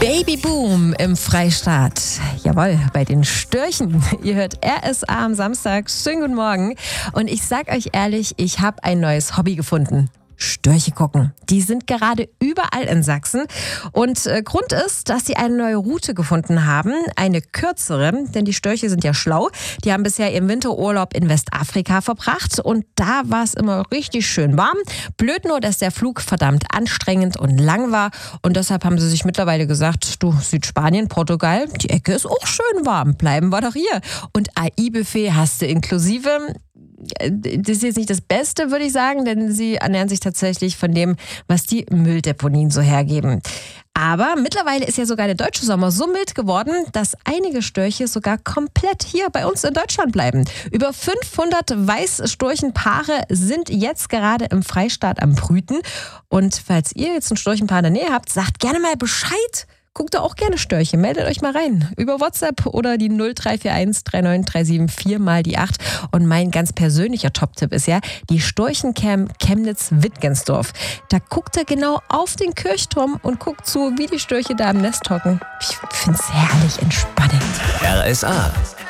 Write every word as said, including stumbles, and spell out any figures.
Babyboom im Freistaat. Jawohl, bei den Störchen. Ihr hört R S A am Samstag. Schönen guten Morgen. Und ich sag euch ehrlich, ich habe ein neues Hobby gefunden. Störche gucken. Die sind gerade überall in Sachsen. Und äh, Grund ist, dass sie eine neue Route gefunden haben. Eine kürzere, denn die Störche sind ja schlau. Die haben bisher ihren Winterurlaub in Westafrika verbracht. Und da war es immer richtig schön warm. Blöd nur, dass der Flug verdammt anstrengend und lang war. Und deshalb haben sie sich mittlerweile gesagt, du, Südspanien, Portugal, die Ecke ist auch schön warm. Bleiben wir doch hier. Und A I-Buffet hast du inklusive. Das ist jetzt nicht das Beste, würde ich sagen, denn sie ernähren sich tatsächlich von dem, was die Mülldeponien so hergeben. Aber mittlerweile ist ja sogar der deutsche Sommer so mild geworden, dass einige Störche sogar komplett hier bei uns in Deutschland bleiben. Über fünfhundert Weißstorchenpaare sind jetzt gerade im Freistaat am Brüten. Und falls ihr jetzt ein Storchenpaar in der Nähe habt, sagt gerne mal Bescheid. Guckt da auch gerne Störche. Meldet euch mal rein. Über WhatsApp oder die null drei vier eins drei neun drei sieben vier mal die acht. Und mein ganz persönlicher Top-Tipp ist ja die Storchencamp Chemnitz-Wittgensdorf. Da guckt er genau auf den Kirchturm und guckt zu, wie die Störche da im Nest hocken. Ich finde es herrlich entspannend. R S A.